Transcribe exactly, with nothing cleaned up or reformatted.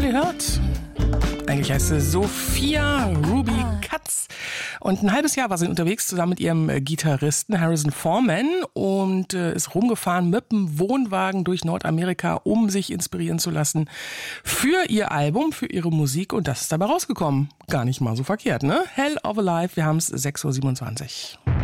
gehört. Eigentlich heißt sie Sophia Ruby Katz. Und ein halbes Jahr war sie unterwegs zusammen mit ihrem Gitarristen Harrison Foreman und äh, ist rumgefahren mit dem Wohnwagen durch Nordamerika, um sich inspirieren zu lassen für ihr Album, für ihre Musik. Und das ist dabei rausgekommen. Gar nicht mal so verkehrt, ne? Hell of a Life, wir haben es sechs Uhr siebenundzwanzig.